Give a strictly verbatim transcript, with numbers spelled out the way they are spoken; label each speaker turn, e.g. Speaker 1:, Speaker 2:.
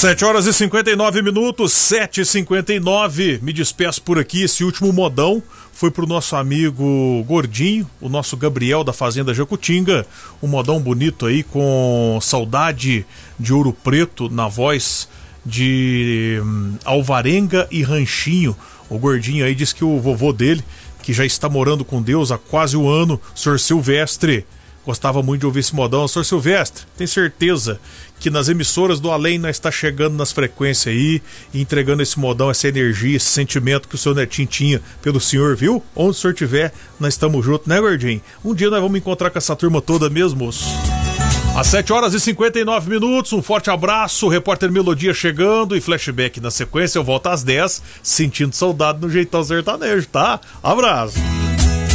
Speaker 1: sete horas e cinquenta e nove minutos, sete e cinquenta e nove. Me despeço por aqui. Esse último modão foi pro nosso amigo Gordinho, o nosso Gabriel da Fazenda Jacutinga. Um modão bonito aí com Saudade de Ouro Preto na voz de hum, Alvarenga e Ranchinho. O Gordinho aí diz que o vovô dele, que já está morando com Deus há quase um ano, senhor Silvestre, gostava muito de ouvir esse modão. senhor Silvestre, tem certeza que nas emissoras do além nós está chegando nas frequências aí e entregando esse modão, essa energia, esse sentimento que o seu netinho tinha pelo senhor, viu? Onde o senhor estiver, nós estamos juntos, né, Gordinho? Um dia nós vamos encontrar com essa turma toda mesmo, moço. Às sete horas e cinquenta e nove minutos, um forte abraço, repórter Melodia chegando e flashback na sequência. Eu volto às dez, sentindo saudade no Jeitão Sertanejo, tá? Abraço!